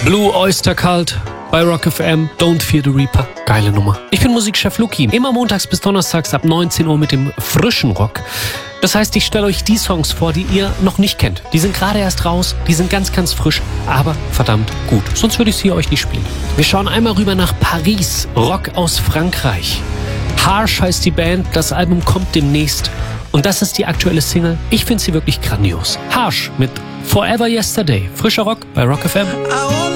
Blue Oyster Cult bei Rock FM, Don't Fear the Reaper. Geile Nummer. Ich bin Musikchef Luki. Immer montags bis donnerstags ab 19 Uhr mit dem frischen Rock. Das heißt, ich stelle euch die Songs vor, die ihr noch nicht kennt. Die sind gerade erst raus, die sind ganz, ganz frisch, aber verdammt gut. Sonst würde ich sie euch nicht spielen. Wir schauen einmal rüber nach Paris. Rock aus Frankreich. Harsh heißt die Band, das Album kommt demnächst. Und das ist die aktuelle Single. Ich finde sie wirklich grandios. Harsh mit Forever Yesterday. Frischer Rock bei Rock FM.